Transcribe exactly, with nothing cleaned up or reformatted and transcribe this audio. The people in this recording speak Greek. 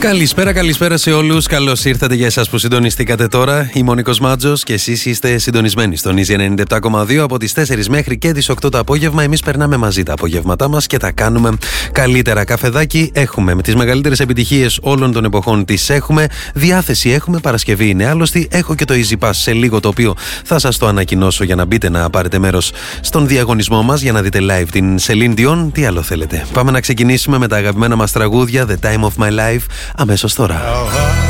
Καλησπέρα, καλησπέρα σε όλους. Καλώς ήρθατε για εσάς που συντονιστήκατε τώρα. Είμαι ο Νίκος Μάτζος και εσείς είστε συντονισμένοι στον Easy ενενήντα επτά κόμμα δύο από τις τέσσερις μέχρι και τις οκτώ το απόγευμα. Εμείς περνάμε μαζί τα απογεύματά μας και τα κάνουμε καλύτερα. Καφεδάκι έχουμε με τις μεγαλύτερες επιτυχίες όλων των εποχών. Τις έχουμε. Διάθεση έχουμε. Παρασκευή είναι άλλωστε. Έχω και το Easy Pass σε λίγο, το οποίο θα σας το ανακοινώσω για να μπείτε να πάρετε μέρος στον διαγωνισμό μας για να δείτε live την Celine Dion. Τι άλλο θέλετε? Πάμε να ξεκινήσουμε με τα αγαπημένα μας τραγούδια. The Time of My Life. Αμέσως τώρα.